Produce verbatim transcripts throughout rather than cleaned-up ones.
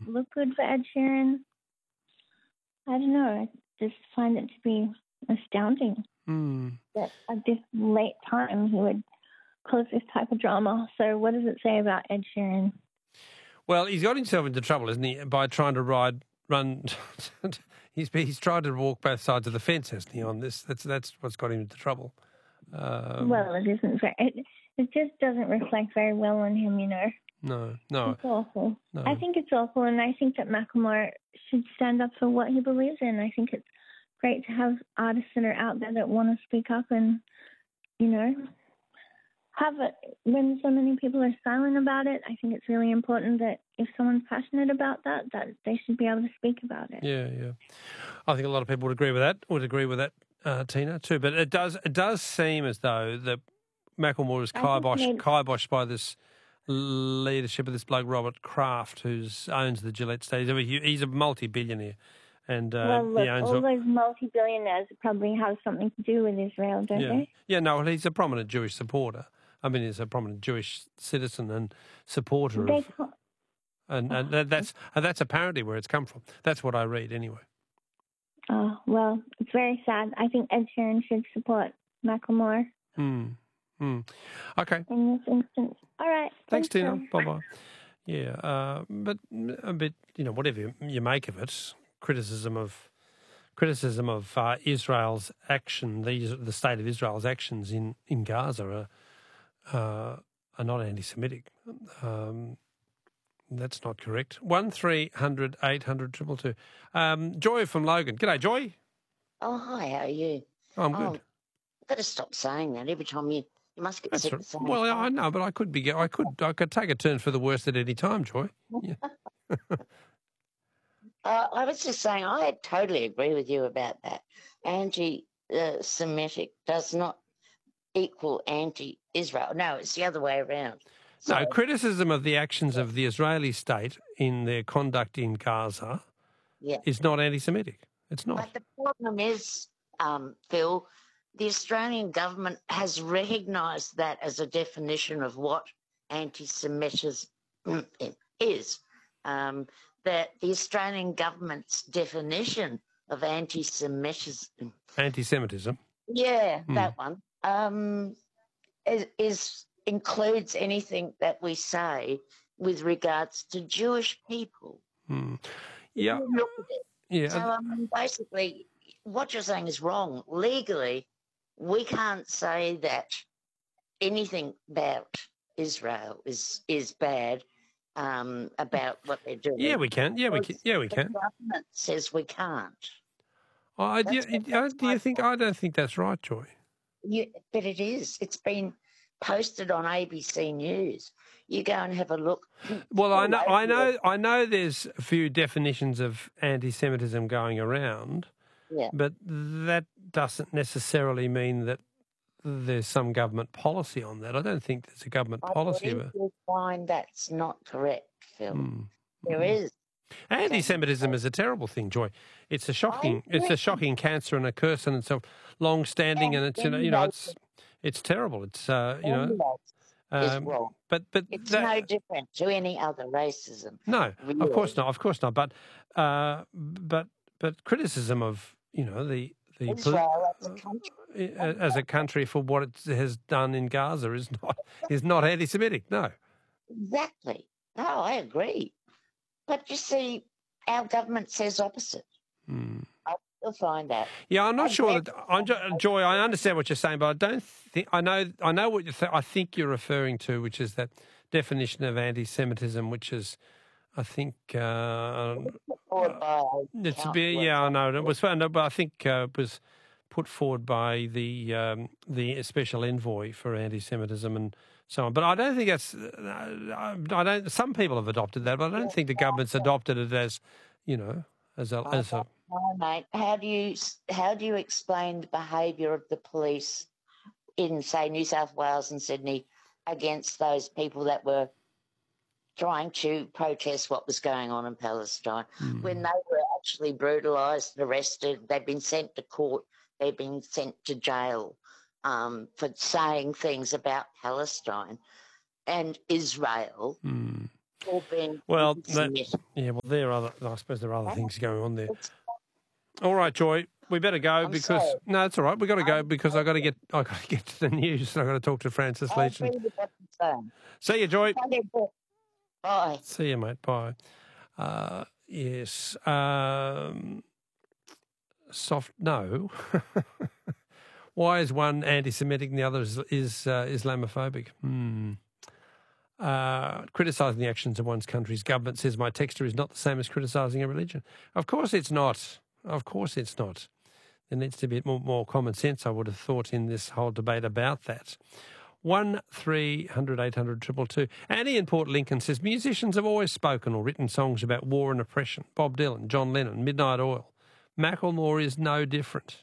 look good for Ed Sheeran. I don't know. I just find it to be astounding Mm. that at this late time he would cause this type of drama. So what does it say about Ed Sheeran? Well, he's got himself into trouble, isn't he, by trying to ride, run. he's he's tried to walk both sides of the fence, hasn't he? On this, that's that's what's got him into trouble. Um, Well, it isn't. Very, it it just doesn't reflect very well on him, you know. no, no, It's awful. no. I think it's awful, and I think that Macklemore should stand up for what he believes in. I think it's great to have artists that are out there that want to speak up and, you know, have it. When so many people are silent about it, I think it's really important that if someone's passionate about that, that they should be able to speak about it. Yeah, yeah. I think a lot of people would agree with that. Would agree with that, uh, Tina, too. But it does it does seem as though that Macklemore is I think kiboshed, maybe- kiboshed by this leadership of this bloke Robert Kraft, who owns the Gillette Stadium. He's a, he's a multi-billionaire, and uh, Well, look, he owns all a- those multi-billionaires probably have something to do with Israel, don't yeah, they? yeah. No, well, he's a prominent Jewish supporter. I mean, he's a prominent Jewish citizen and supporter They of, can't, and, and that- that's and that's apparently where it's come from. That's what I read anyway. oh, well, it's very sad. I think Ed Sheeran should support Macklemore Hmm. Hmm. Okay. in this instance. All right. Thanks, Tina. Phil. Bye bye. Yeah, uh, but a bit, you know, whatever you, you make of it, criticism of criticism of uh, Israel's action, the the state of Israel's actions in in Gaza are uh, are not anti-Semitic. Um, that's not correct. One three hundred eight hundred triple two. Um, Joy from Logan. G'day, Joy. Oh, hi, how are you? Oh, I'm Oh, good. I've got to stop saying that every time you, you must get That's sick all- of saying well, oh. I know, but I could be. I could. I could take a turn for the worst at any time, Joy. Yeah. Uh, I was just saying, I totally agree with you about that. Anti-Semitic does not equal anti-Israel. No, it's the other way around. No, So, criticism of the actions of the Israeli state in their conduct in Gaza yeah. is not anti-Semitic. It's not. But the problem is, um, Phil, the Australian government has recognised that as a definition of what anti-Semitism is. Um, that the Australian government's definition of anti-Semitism, Anti-Semitism. yeah, Hmm. that one, um, is, is includes anything that we say with regards to Jewish people. Hmm. Yeah. You look at it. Yeah. So um, basically, what you're saying is wrong. Legally, we can't say that anything about Israel is is bad. Um, about what they're doing. Yeah, we can. Yeah, we can. Yeah, we The can. government says we can't. Oh, I, do, That's you, what- do that's you my think? I don't think that's right, Joy. You, but it is. It's been posted on A B C News. You go and have a look. Well, I All know, I over know, it. I know. There's a few definitions of anti-Semitism going around, Yeah. but that doesn't necessarily mean that there's some government policy on that. I don't think there's a government I policy. believe Of it. you'll find that's not correct, Phil. Hmm. There Hmm. is. Anti-Semitism is a terrible thing, Joy. It's a shocking, it's agree. a shocking cancer and a curse, and it's a long-standing, and it's you know, you know, it's it's terrible. It's uh, you know, is um, wrong. but but It's that, no different to any other racism. no, really. of course not, of course not. But uh, but but criticism of you know the the Israel as a country. uh, as a country for what it has done in Gaza is not is not anti-Semitic. No. Exactly. No, I agree. But you see, our government says opposite. Hmm. You'll find that. Yeah, I'm not And sure that- that I'm jo- Joy. I understand what you're saying, but I don't think I know. I know what you th- I think you're referring to, which is that definition of anti-Semitism, which is, I think, uh, Forward by it's a count- bit. Yeah, I know it was, no, but I think uh, it was put forward by the um, the special envoy for anti-Semitism and so on. But I don't think that's. Uh, I don't. Some people have adopted that, but I don't think the government's adopted it as, you know, as a as a. No, mate. How do you how do you explain the behaviour of the police in, say, New South Wales and Sydney against those people that were trying to protest what was going on in Palestine Hmm. when they were actually brutalised, arrested, they've been sent to court, they've been sent to jail um, for saying things about Palestine and Israel. Hmm. or being Well, anti-Semitic. that, yeah, well, there are other, I suppose there are other things going on there. All right, Joy, we better go I'm because sorry. no, it's all right. We got to go because I got to get I got to get to the news and I got to talk to Francis I Leach. agree with what you're saying. See you, Joy. Bye. See you, mate. Bye. Uh, yes. Um, soft. No. Why is one anti-Semitic and the other is, is uh, Islamophobic? Hmm. Uh, criticising the actions of one's country's government, says my texter, is not the same as criticising a religion. Of course it's not. Of course it's not. There needs to be more, more common sense, I would have thought, in this whole debate about that. One three hundred eight hundred two two two. Annie in Port Lincoln says musicians have always spoken or written songs about war and oppression. Bob Dylan, John Lennon, Midnight Oil. Macklemore is no different.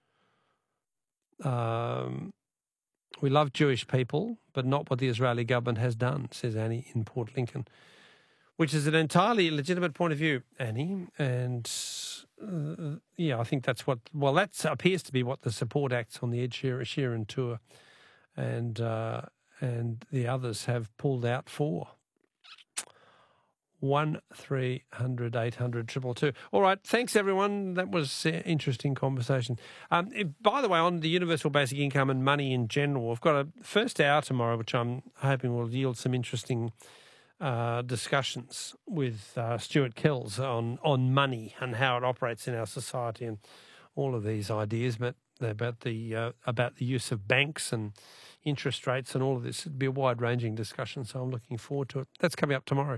Um, we love Jewish people, but not what the Israeli government has done, says Annie in Port Lincoln, which is an entirely legitimate point of view, Annie. And uh, yeah, I think that's what, well, that appears to be what the support acts on the Ed Sheeran tour and uh, and the others have pulled out for. One three hundred eight hundred two two two. All right, thanks everyone. That was an interesting conversation. Um, if, by the way, on the universal basic income and money in general, I've got a first hour tomorrow, which I'm hoping will yield some interesting uh, discussions with uh, Stuart Kells on on money and how it operates in our society and all of these ideas, but about the uh, about the use of banks and interest rates and all of this. It'd be a wide-ranging discussion, so I'm looking forward to it. That's coming up tomorrow.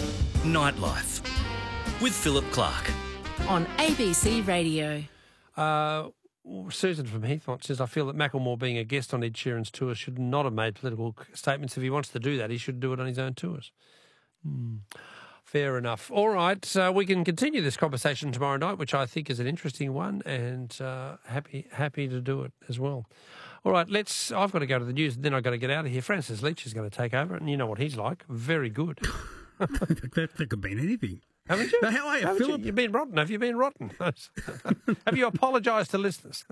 Nightlife with Philip Clark on A B C Radio. Uh, Susan from Heathmont says, I feel that Macklemore being a guest on Ed Sheeran's tour should not have made political statements. If he wants to do that, he should do it on his own tours. Hmm. Fair enough. All right, uh, we can continue this conversation tomorrow night, which I think is an interesting one, and uh, happy happy to do it as well. All right, let's. I've got to go to the news, and then I've got to get out of here. Francis Leach is going to take over, and you know what he's like. Very good. that, that could mean anything. Haven't you? Now, how are you, Haven't Philip? You? You've been rotten. Have you been rotten? Have you apologised to listeners?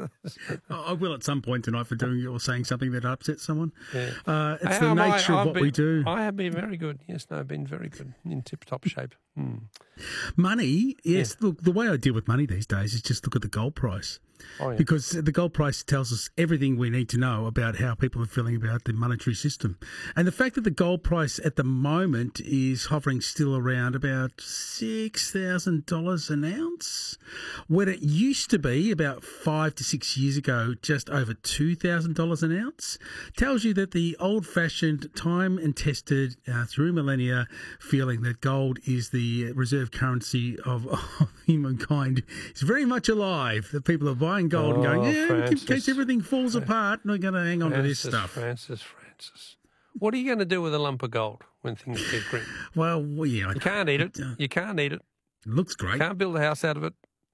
I will at some point tonight for doing or saying something that upsets someone. Yeah. Uh, it's How the nature I, of what been, we do. I have been very good. Yes, no, I've been very good, in tip-top shape. Hmm. Money, yes. Yeah. Look, the way I deal with money these days is just look at the gold price. Oh, yeah. Because the gold price tells us everything we need to know about how people are feeling about the monetary system. And the fact that the gold price at the moment is hovering still around about six thousand dollars an ounce, when it used to be about five to six years ago just over two thousand dollars an ounce, tells you that the old-fashioned, time and tested uh, through millennia feeling that gold is the reserve currency of, of humankind is very much alive. The people are buying gold oh, and going, yeah, Francis. in case everything falls apart, we're going to hang on Francis, to this stuff. Francis, Francis. What are you going to do with a lump of gold when things get grim? Well, well yeah. I You can't eat it. You can't eat it. It looks great. You can't build a house out of it.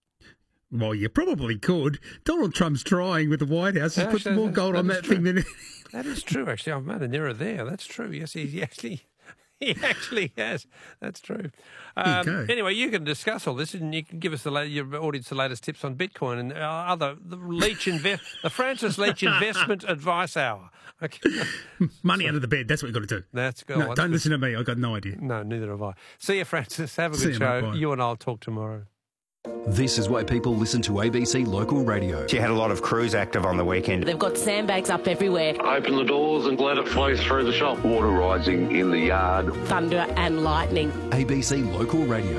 Well, you probably could. Donald Trump's trying with the White House. He's No, put that- more that- gold that on is that true. thing than... That is true, actually. I've made an error there. That's true. Yes, he actually... He actually has. That's true. There Um, you go. anyway, you can discuss all this, and you can give us the la- your audience the latest tips on Bitcoin and uh, other the Leach invest the Francis Leach Investment Advice Hour. Okay, Money under the bed. That's what you've got to do. that's good. No, don't listen to me. I've got no idea. No, neither have I. See you, Francis. Have a See good you, show. mate. Bye. You and I'll talk tomorrow. This is why people listen to A B C Local Radio. She had a lot of crews active on the weekend. They've got sandbags up everywhere, Open the doors and let it flow through the shop. Water rising in the yard. thunder and lightning. A B C Local Radio.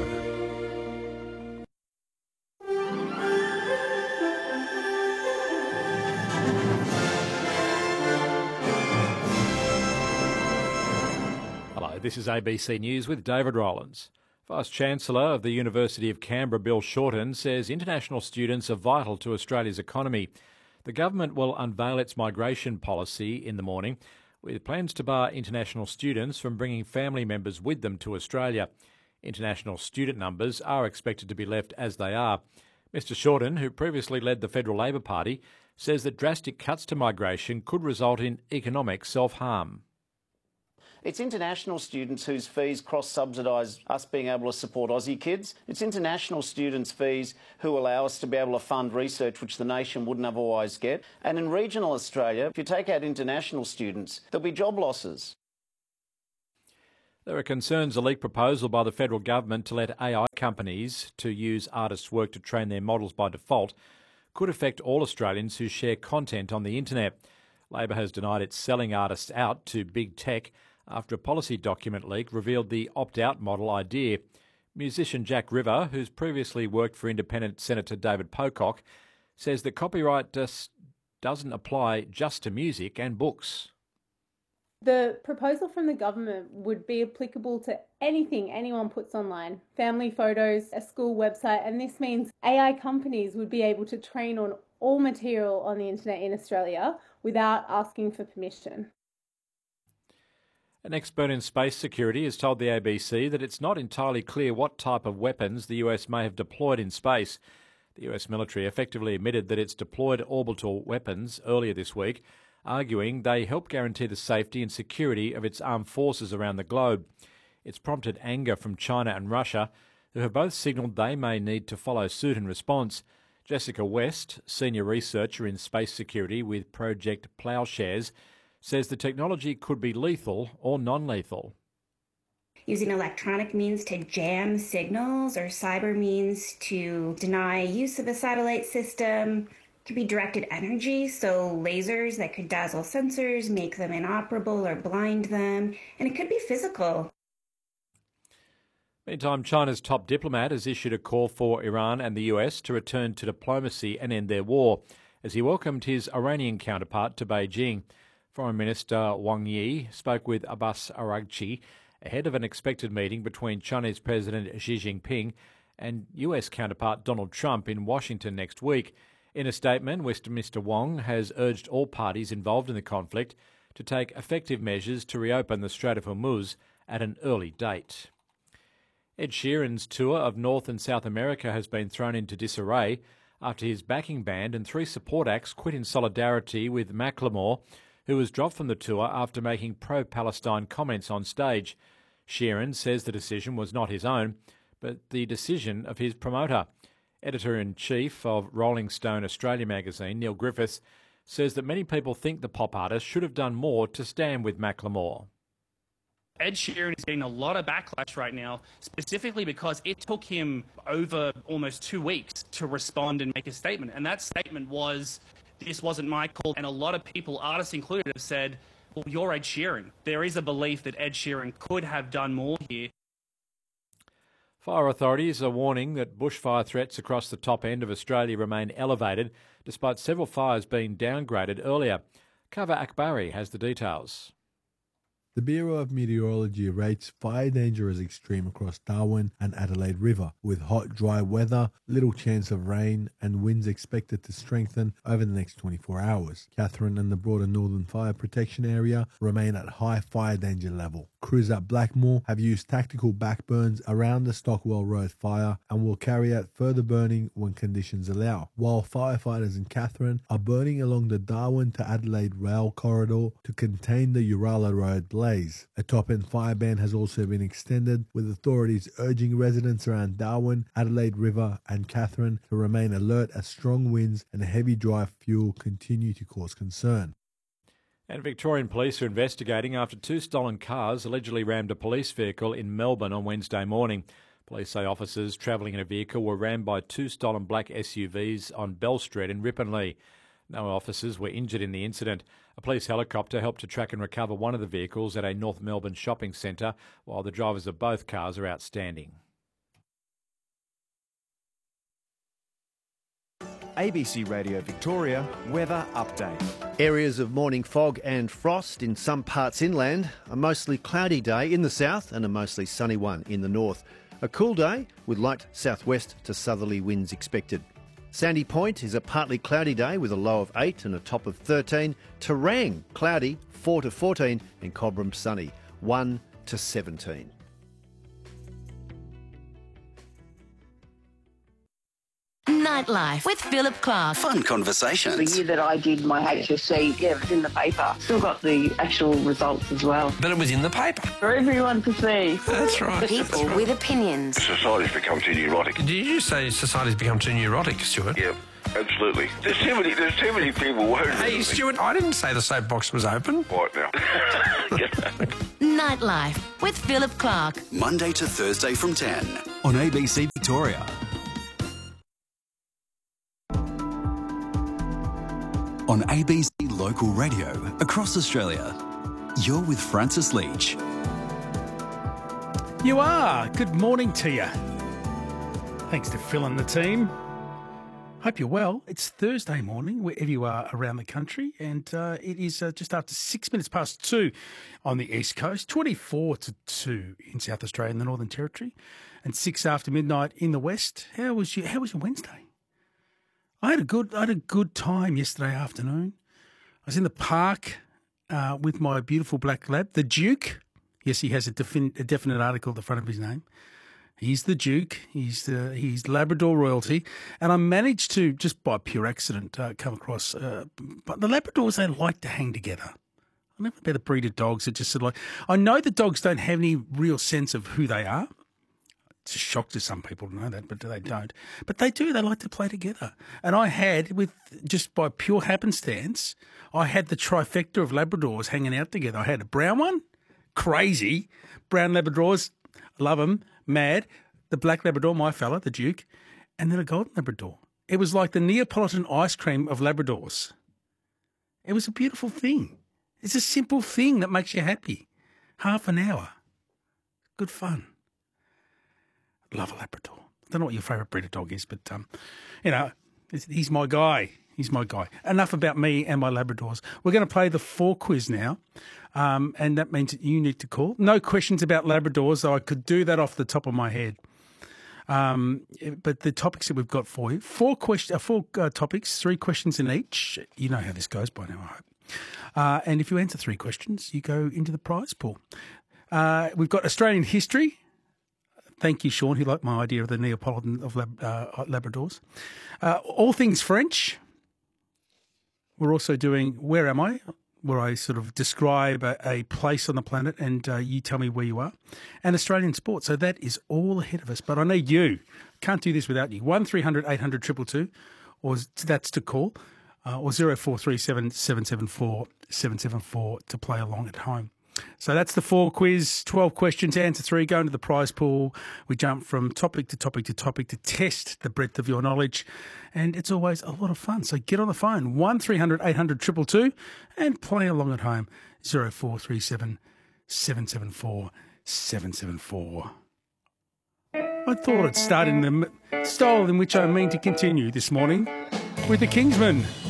Hello, this is A B C News with David Rowlands. Vice-Chancellor of the University of Canberra, Bill Shorten, says international students are vital to Australia's economy. The government will unveil its migration policy in the morning, with plans to bar international students from bringing family members with them to Australia. International student numbers are expected to be left as they are. Mister Shorten, who previously led the Federal Labor Party, says that drastic cuts to migration could result in economic self-harm. It's international students whose fees cross-subsidise us being able to support Aussie kids. It's international students' fees who allow us to be able to fund research which the nation wouldn't otherwise get. And in regional Australia, if you take out international students, there'll be job losses. There are concerns a leaked proposal by the federal government to let A I companies to use artists' work to train their models by default could affect all Australians who share content on the internet. Labor has denied it's selling artists out to big tech after a policy document leak revealed the opt-out model idea. Musician Jack River, who's previously worked for Independent Senator David Pocock, says that copyright just doesn't apply just to music and books. The proposal from the government would be applicable to anything anyone puts online, family photos, a school website, and this means A I companies would be able to train on all material on the internet in Australia without asking for permission. An expert in space security has told the A B C that it's not entirely clear what type of weapons the U S may have deployed in space. The U S military effectively admitted that it's deployed orbital weapons earlier this week, arguing they help guarantee the safety and security of its armed forces around the globe. It's prompted anger from China and Russia, who have both signalled they may need to follow suit in response. Jessica West, senior researcher in space security with Project Ploughshares, says the technology could be lethal or non-lethal. Using electronic means to jam signals or cyber means to deny use of a satellite system. It could be directed energy, so lasers that could dazzle sensors, make them inoperable or blind them, and it could be physical. Meantime, China's top diplomat has issued a call for Iran and the U S to return to diplomacy and end their war, as he welcomed his Iranian counterpart to Beijing. Foreign Minister Wang Yi spoke with Abbas Araghchi ahead of an expected meeting between Chinese President Xi Jinping and U S counterpart Donald Trump in Washington next week. In a statement, Mister Wang has urged all parties involved in the conflict to take effective measures to reopen the Strait of Hormuz at an early date. Ed Sheeran's tour of North and South America has been thrown into disarray after his backing band and three support acts quit in solidarity with Macklemore, who was dropped from the tour after making pro-Palestine comments on stage. Sheeran says the decision was not his own, but the decision of his promoter. Editor-in-Chief of Rolling Stone Australia magazine, Neil Griffiths, says that many people think the pop artist should have done more to stand with Macklemore. Ed Sheeran is getting a lot of backlash right now, specifically because it took him over almost two weeks to respond and make a statement. And that statement was, this wasn't my call. And a lot of people, artists included, have said, well, you're Ed Sheeran. There is a belief that Ed Sheeran could have done more here. Fire authorities are warning that bushfire threats across the top end of Australia remain elevated, despite several fires being downgraded earlier. Kava Akbari has the details. The Bureau of Meteorology rates fire danger as extreme across Darwin and Adelaide River, with hot, dry weather, little chance of rain, and winds expected to strengthen over the next twenty-four hours. Katherine and the broader Northern Fire Protection Area remain at high fire danger level. Crews at Blackmore have used tactical backburns around the Stockwell Road fire and will carry out further burning when conditions allow, while firefighters in Katherine are burning along the Darwin to Adelaide rail corridor to contain the Uralla Road blaze. A top-end fire ban has also been extended, with authorities urging residents around Darwin, Adelaide River and Katherine to remain alert as strong winds and heavy dry fuel continue to cause concern. And Victorian police are investigating after two stolen cars allegedly rammed a police vehicle in Melbourne on Wednesday morning. Police say officers travelling in a vehicle were rammed by two stolen black S U Vs on Bell Street in Ripponlea. No officers were injured in the incident. A police helicopter helped to track and recover one of the vehicles at a North Melbourne shopping centre, while the drivers of both cars are outstanding. A B C Radio Victoria weather update. Areas of morning fog and frost in some parts inland. A mostly cloudy day in the south and a mostly sunny one in the north. A cool day with light southwest to southerly winds expected. Sandy Point is a partly cloudy day with a low of eight and a top of thirteen. Terang, cloudy, four to fourteen. And Cobram, sunny, one to seventeen. Nightlife with Philip Clark. Fun conversations. The year that I did my H S C, yeah, it was in the paper. Still got the actual results as well. But it was in the paper. For everyone to see. That's right. People That's right. with opinions. Society's become too neurotic. Did you say society's become too neurotic, Stuart? Yeah. Absolutely. There's too many, there's too many people worried. Hey, Stuart, I didn't say the soapbox was open. Right now. Nightlife with Philip Clark. Monday to Thursday from ten on A B C Victoria. On A B C Local Radio across Australia. You're with Francis Leach. You are. Good morning to you. Thanks to Phil and the team. Hope you're well. It's Thursday morning, wherever you are around the country, and uh, it is uh, just after six minutes past two on the East Coast, twenty-four to two in South Australia and the Northern Territory, and six after midnight in the West. How was your How was your Wednesday? I had a good I had a good time yesterday afternoon. I was in the park uh, with my beautiful black lab, the Duke. Yes, he has a, defin- a definite article at the front of his name. He's the Duke. He's the he's Labrador royalty, and I managed to just by pure accident uh, come across. Uh, but the Labradors, they like to hang together. I never about a breed of dogs that just sort of like. I know the dogs don't have any real sense of who they are. It's a shock to some people to know that, but they don't. But they do. They like to play together. And I had, with just by pure happenstance, I had the trifecta of Labradors hanging out together. I had a brown one, crazy brown Labradors, love them. Mad, the black Labrador, my fella, the Duke, and then a golden Labrador. It was like the Neapolitan ice cream of Labradors. It was a beautiful thing. It's a simple thing that makes you happy. Half an hour. Good fun. Love a Labrador. I don't know what your favourite breed of dog is, but, um, you know, he's my guy. He's my guy. Enough about me and my Labradors. We're going to play the four quiz now, um, and that means that you need to call. No questions about Labradors, though I could do that off the top of my head. Um, but the topics that we've got for you, four, question, uh, four uh, topics, three questions in each. You know how this goes by now, I hope. Uh, and if you answer three questions, you go into the prize pool. Uh, we've got Australian history. Thank you, Sean. He liked my idea of the Neapolitan of Lab, uh, Labradors. Uh, all things French. We're also doing Where Am I?, where I sort of describe a, a place on the planet and uh, you tell me where you are, and Australian sport. So that is all ahead of us. But I need you. Can't do this without you. one three hundred eight hundred two two two, or that's to call, uh, or zero four three seven seven seven four seven seven four to play along at home. So that's the four quiz, twelve questions, answer three, go into the prize pool. We jump from topic to topic to topic to test the breadth of your knowledge, and it's always a lot of fun. So get on the phone, one three hundred eight hundred two two two, and play along at home, zero four three seven seven seven four seven seven four. I thought I'd start in the style in which I mean to continue this morning with the Kingsmen.